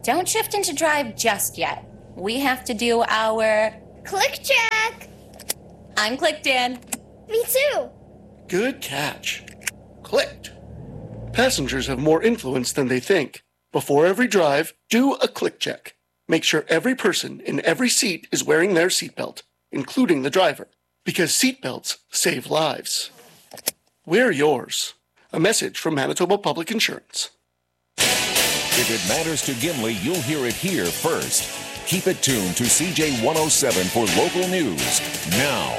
don't shift into drive just yet. We have to do our... Click check! I'm clicked in. Me too! Good catch. Clicked. Passengers have more influence than they think. Before every drive, do a click check. Make sure every person in every seat is wearing their seatbelt, including the driver, because seatbelts save lives. Wear yours. A message from Manitoba Public Insurance. If it matters to Gimli, you'll hear it here first. Keep it tuned to CJ 107 for local news. Now,